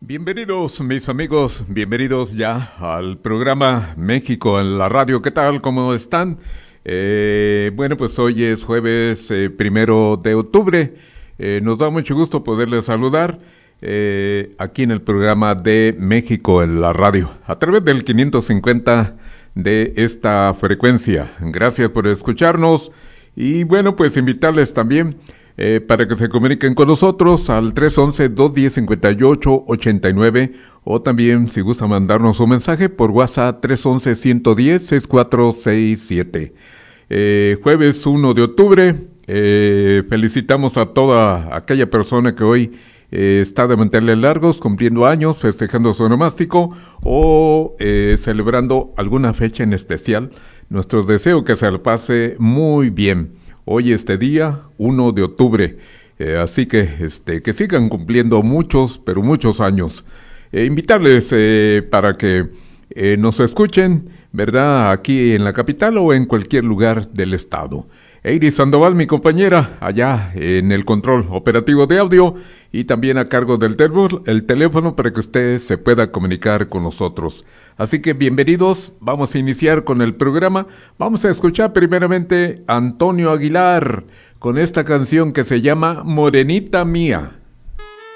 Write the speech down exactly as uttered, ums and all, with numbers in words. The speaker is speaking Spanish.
Bienvenidos mis amigos, bienvenidos ya al programa México en la radio. ¿Qué tal? ¿Cómo están? Eh, bueno, pues hoy es jueves eh, primero de octubre. Eh, nos da mucho gusto poderles saludar eh, aquí en el programa de México en la radio, a través del quinientos cincuenta de esta frecuencia. Gracias por escucharnos y bueno, pues invitarles también Eh, para que se comuniquen con nosotros al tres once, dos diez, cincuenta y ocho, ochenta y nueve o también si gusta mandarnos un mensaje por WhatsApp tres once, ciento diez, sesenta y cuatro sesenta y siete. Eh, jueves uno de octubre, eh, felicitamos a toda aquella persona que hoy eh, está de mantenerle largos, cumpliendo años, festejando su onomástico o eh, celebrando alguna fecha en especial. Nuestro deseo que se le pase muy bien. Hoy este día, uno de octubre, eh, así que este que sigan cumpliendo muchos, pero muchos años. Eh, invitarles eh, para que eh, nos escuchen, ¿verdad? Aquí en la capital o en cualquier lugar del estado. Eiris Sandoval, mi compañera, allá en el control operativo de audio y también a cargo del tel- el teléfono para que usted se pueda comunicar con nosotros. Así que bienvenidos, vamos a iniciar con el programa. Vamos a escuchar primeramente a Antonio Aguilar con esta canción que se llama Morenita Mía.